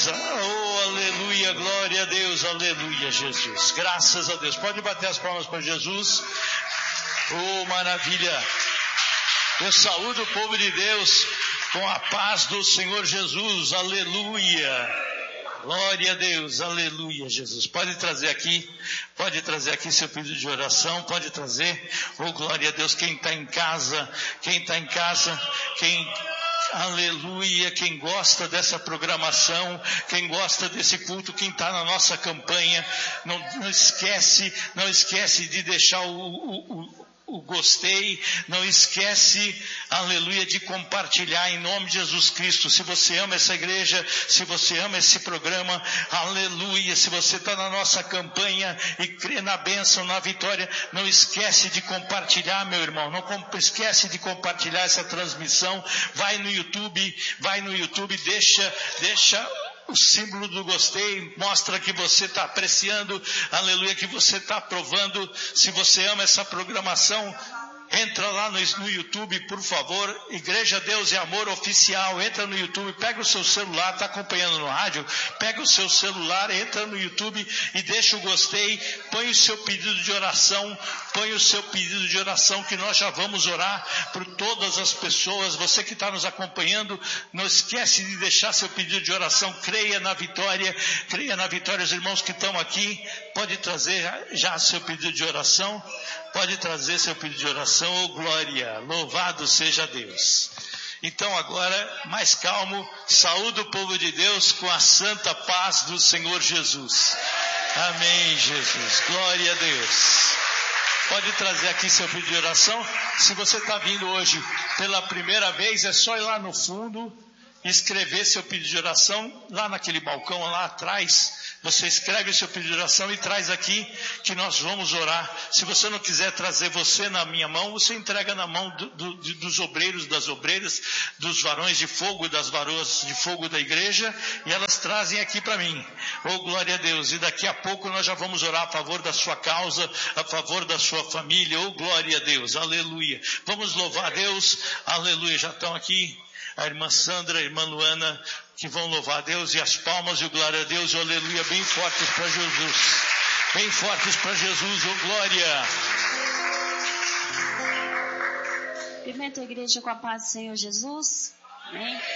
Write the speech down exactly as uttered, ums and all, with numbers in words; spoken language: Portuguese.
Deus, oh, aleluia, glória a Deus, aleluia, Jesus, graças a Deus. Pode bater as palmas para Jesus. Oh, maravilha. Eu saúdo o povo de Deus com a paz do Senhor Jesus, aleluia. Glória a Deus, aleluia, Jesus. Pode trazer aqui, pode trazer aqui seu pedido de oração, pode trazer. Oh, glória a Deus, quem está em casa, quem está em casa, quem, aleluia, quem gosta dessa programação, quem gosta desse culto, quem está na nossa campanha, não, não esquece, não esquece de deixar o, o, o O gostei, não esquece, aleluia, de compartilhar em nome de Jesus Cristo. Se você ama essa igreja, se você ama esse programa, aleluia, se você está na nossa campanha e crê na bênção, na vitória, não esquece de compartilhar, meu irmão, não esquece de compartilhar essa transmissão. Vai no YouTube, vai no YouTube, deixa, deixa o símbolo do gostei, mostra que você está apreciando, aleluia, que você está aprovando. Se você ama essa programação, entra lá no, no YouTube, por favor, Igreja Deus e Amor Oficial. Entra no YouTube, pega o seu celular, está acompanhando no rádio, pega o seu celular, entra no YouTube e deixa o gostei, põe o seu pedido de oração, põe o seu pedido de oração, que nós já vamos orar por todas as pessoas. Você que está nos acompanhando, não esquece de deixar seu pedido de oração. Creia na vitória, creia na vitória. Os irmãos que estão aqui, pode trazer já, já seu pedido de oração, pode trazer seu pedido de oração. Oh, glória, louvado seja Deus. Então agora, mais calmo, saúde o povo de Deus com a santa paz do Senhor Jesus. Amém, Jesus, glória a Deus. Pode trazer aqui seu pedido de oração. Se você está vindo hoje pela primeira vez, é só ir lá no fundo, escrever seu pedido de oração, lá naquele balcão lá atrás. Você escreve seu pedido de oração e traz aqui, que nós vamos orar. Se você não quiser trazer você na minha mão, você entrega na mão do, do, dos obreiros, das obreiras, dos varões de fogo, das varoas de fogo da igreja, e elas trazem aqui para mim. Oh, glória a Deus. E daqui a pouco nós já vamos orar a favor da sua causa, a favor da sua família. Oh, glória a Deus, aleluia. Vamos louvar a Deus, aleluia. Já estão aqui a irmã Sandra, a irmã Luana, que vão louvar a Deus, e as palmas e o glória a Deus, e o aleluia, bem fortes para Jesus, bem fortes para Jesus, oh glória. Cumprimento a igreja com a paz do Senhor Jesus, amém.